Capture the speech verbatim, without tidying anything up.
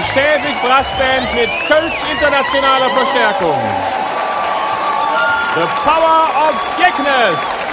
Schäwig Brassband mit Kölsch internationaler Verstärkung. The Power of Jeckness.